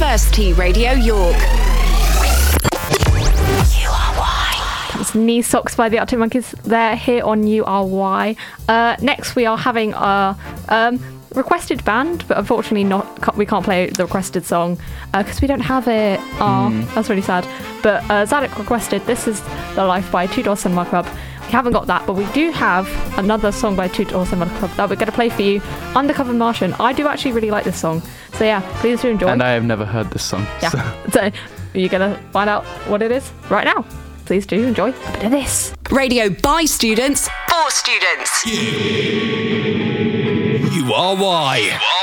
University Radio York. URY. That's Knee Socks by the Arctic Monkeys. They're here on URY. Next, we are having a requested band, but unfortunately we can't play the requested song because we don't have it. That's really sad. But Zadok requested This Is the Life by Two Doors Cinema Club. We haven't got that, but we do have another song by Two Doors Cinema Club that we're going to play for you, Undercover Martian. I do actually really like this song, so yeah, please do enjoy. And I have never heard this song. Yeah, so you're going to find out what it is right now. Please do enjoy a bit of this. Radio by students, for students. URY.